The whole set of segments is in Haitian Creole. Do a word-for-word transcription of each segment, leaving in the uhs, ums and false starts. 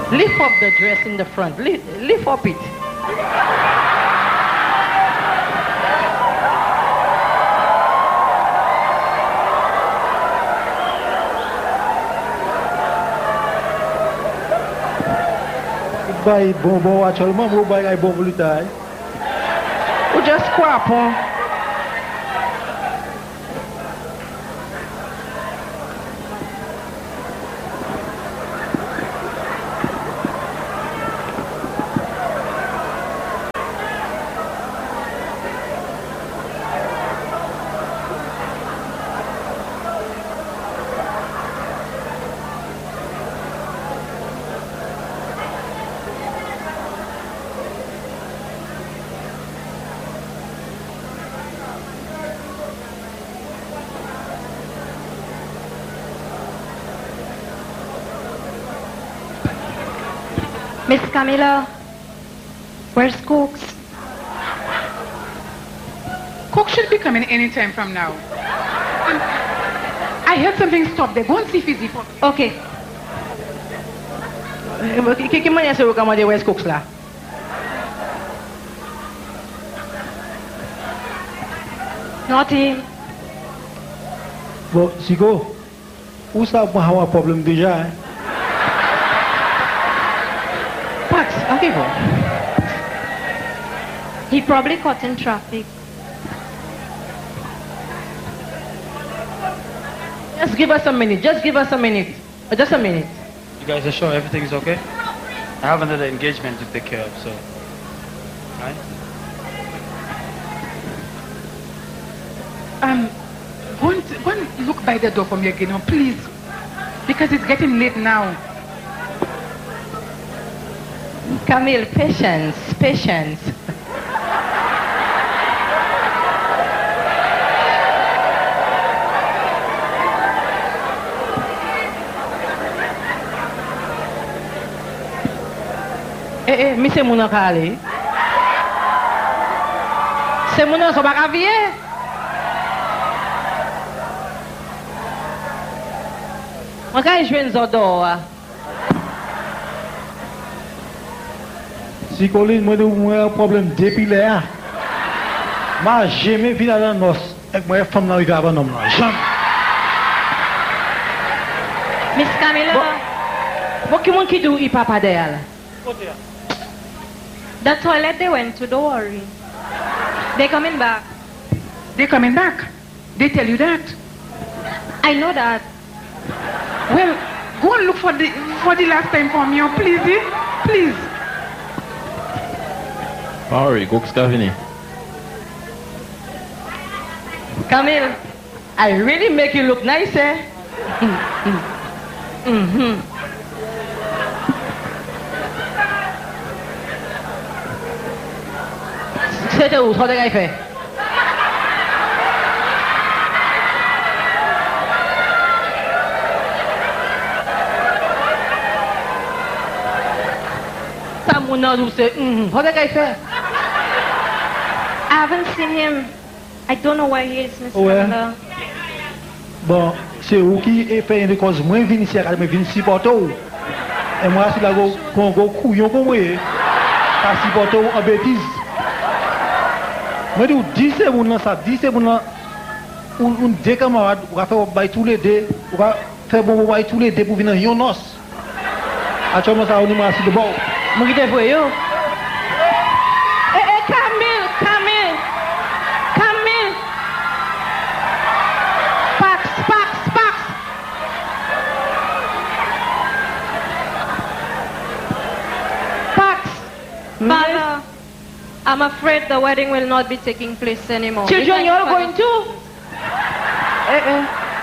Lift up the dress in the front. Lift, lift up it. Vai bom bom actuellement mo bay ay bon plus tard. Ou just quoi pon? Miss Camilla, where's Cooks? Cook should be coming any time from now. Um, I heard something stop there. Go and see if he's for me. Okay. Qui m'a dit comment dire West Cooks là? Naughty. Bon, Sigo, où ça va avoir un problème déjà? Hein? Pax, okay go. He probably caught in traffic. Just give us a minute. Just give us a minute. Uh, Just a minute. You guys are sure everything is okay? I have another engagement to take care of, so. Right? Um, go and, go and look by the door for me again, oh, please. Because it's getting late now. Camille, patience, patience. Eh, eh, mi se moun an ka ale. Se moun an so pa ka vie. Mwen ka e jwen zodo a. Si Colin, moi, j'ai un problème depuis là. Moi, jamais vu dans la noce. Et moi, femme n'a eu avant homme là. Jamais. Miss Camilla, Bon, ki moun ki do i papa de al? the toilet they went to, don't worry. They're coming back. They're coming back. They tell you that. I know that. Well, go and look for the for the last time for me, oh, please, eh? Please. Sorry, Cooks ka vini. Camille, I really make you look nice, eh? Mm-hmm. C'était où? Trop de gars fait. Ça mon nom où c'est hum, trop de gars fait. I haven't seen him. I don't know where he is, Miss Ouais. Camilla. Bon, c'est où qui est fait une cause moins vini ici, mais vini supporter. Et moi, c'est là qu'on go couillon comme moi. Pas supporter en bêtise. Moi, je dis c'est mon ça, dis c'est mon ou un deux camarades, on va faire bail tous les deux, on va faire bon bail tous les deux pour venir yon os. Actuellement, ça on est assez de bon. Moi qui te vois yo. Eh eh Camille, Camille. Camille. Pax, Pax, Pax. Pax. Father, I'm afraid the wedding will not be taking place anymore. Children, you're going to? Eh eh.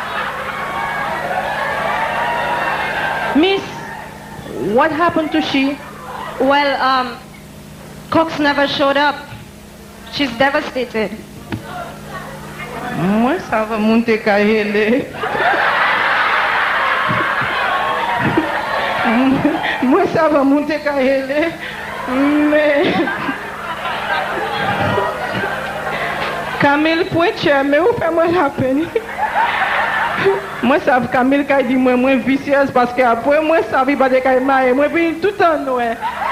Miss, what happened to she? Well, um, Cox never showed up. She's devastated. Moi, ça va monter kahele. Moi, ça va monter kahele. Mais... Camille Poitier, mais où fait moi la peine? Moi, ça Camille qui dit moi, moi vicieuse parce que après moi, ça veut pas dire qu'elle m'a, moi, puis tout en nous.